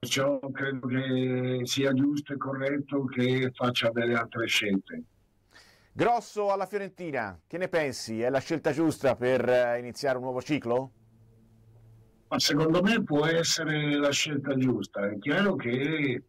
perciò credo che sia giusto e corretto che faccia delle altre scelte. Grosso alla Fiorentina, che ne pensi? È la scelta giusta per iniziare un nuovo ciclo? Ma secondo me può essere la scelta giusta. È chiaro che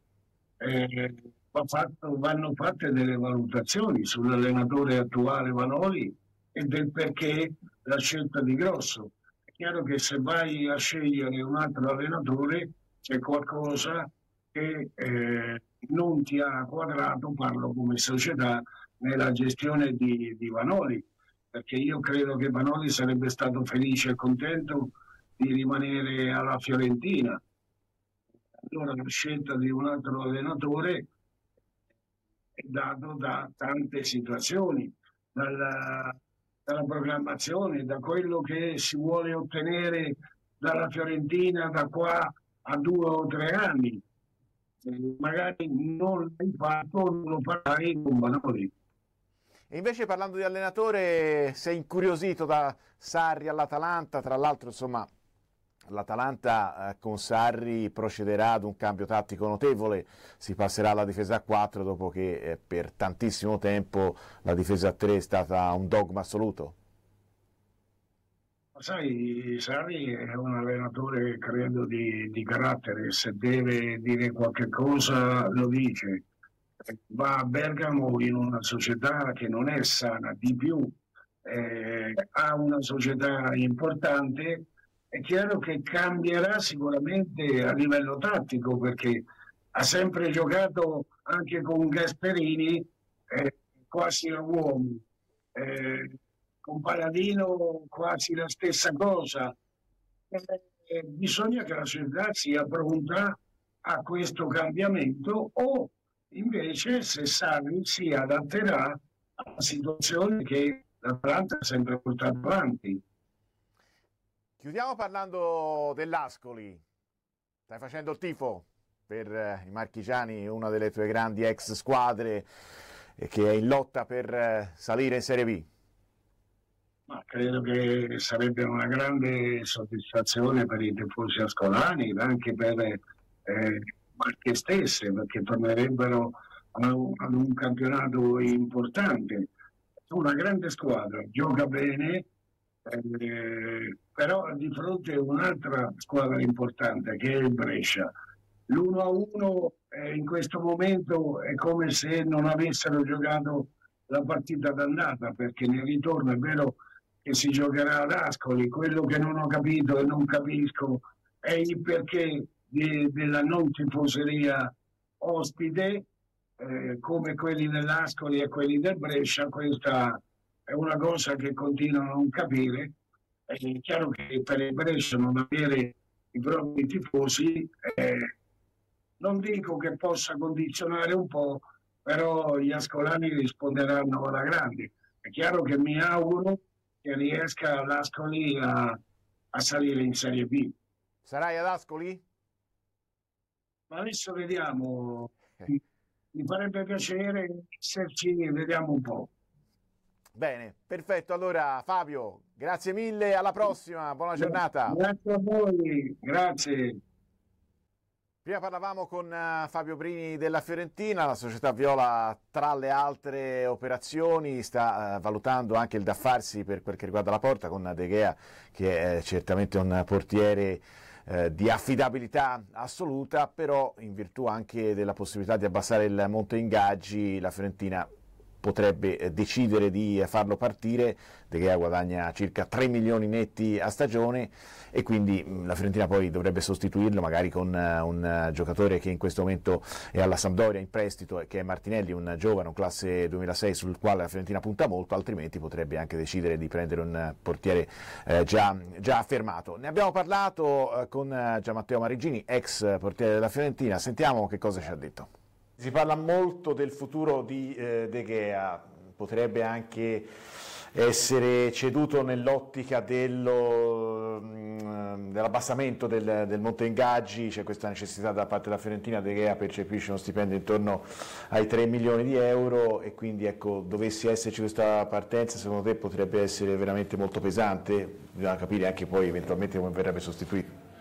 vanno fatte delle valutazioni sull'allenatore attuale Vanoli e del perché la scelta di Grosso. È chiaro che se vai a scegliere un altro allenatore c'è qualcosa che non ti ha quadrato, parlo come società, nella gestione di Vanoli, perché io credo che Vanoli sarebbe stato felice e contento di rimanere alla Fiorentina. Allora la scelta di un altro allenatore è dato da tante situazioni, dalla programmazione, da quello che si vuole ottenere dalla Fiorentina da qua a 2 o 3 anni. Magari non l'hai fatto, non lo farai con Vanoli. E invece parlando di allenatore, sei incuriosito da Sarri all'Atalanta, tra l'altro insomma l'Atalanta con Sarri procederà ad un cambio tattico notevole, si passerà alla difesa a 4 dopo che per tantissimo tempo la difesa a 3 è stata un dogma assoluto. Sai, Sarri è un allenatore, credo, di carattere, se deve dire qualche cosa lo dice. Va a Bergamo in una società che non è sana, di più ha una società importante. È chiaro che cambierà sicuramente a livello tattico, perché ha sempre giocato anche con Gasperini quasi a uomo. Con Paladino quasi la stessa cosa. Bisogna che la società sia pronta a questo cambiamento o invece se Sarri si adatterà alla situazione che l'Atalanta ha sempre portato avanti. Chiudiamo parlando dell'Ascoli. Stai facendo il tifo per i marchigiani, una delle tue grandi ex squadre che è in lotta per salire in Serie B. Ma credo che sarebbe una grande soddisfazione per i tifosi ascolani, anche per Marche stesse, perché tornerebbero ad un campionato importante. È una grande squadra, gioca bene, però di fronte a un'altra squadra importante che è il Brescia. L'1-1 in questo momento è come se non avessero giocato la partita d'andata, perché nel ritorno è vero che si giocherà ad Ascoli. Quello che non ho capito e non capisco è il perché della non tifoseria ospite, come quelli dell'Ascoli e quelli del Brescia. Questa è una cosa che continuo a non capire. È chiaro che per il Brescia non avere i propri tifosi non dico che possa condizionare un po', però gli ascolani risponderanno alla grande. È chiaro che mi auguro che riesca l'Ascoli a salire in Serie B. Sarai ad Ascoli? Ma adesso vediamo, mi farebbe piacere esserci, vediamo un po'. Bene, perfetto. Allora Fabio, grazie mille, alla prossima, buona giornata. Grazie a voi, grazie. Prima parlavamo con Fabio Brini della Fiorentina, la società viola tra le altre operazioni sta valutando anche il da farsi per quel che riguarda la porta con De Gea, che è certamente un portiere di affidabilità assoluta, però in virtù anche della possibilità di abbassare il monte ingaggi la Fiorentina potrebbe decidere di farlo partire. De Gea guadagna circa 3 milioni netti a stagione e quindi la Fiorentina poi dovrebbe sostituirlo magari con un giocatore che in questo momento è alla Sampdoria in prestito, che è Martinelli, un giovane, un classe 2006 sul quale la Fiorentina punta molto, altrimenti potrebbe anche decidere di prendere un portiere già affermato. Ne abbiamo parlato con Gianmatteo Marigini, ex portiere della Fiorentina, sentiamo che cosa ci ha detto. Si parla molto del futuro di De Gea, potrebbe anche essere ceduto nell'ottica dell'abbassamento del monte ingaggi, c'è questa necessità da parte della Fiorentina. De Gea percepisce uno stipendio intorno ai 3 milioni di euro e quindi ecco, dovesse esserci questa partenza, secondo te potrebbe essere veramente molto pesante? Bisogna capire anche poi eventualmente come verrebbe sostituito.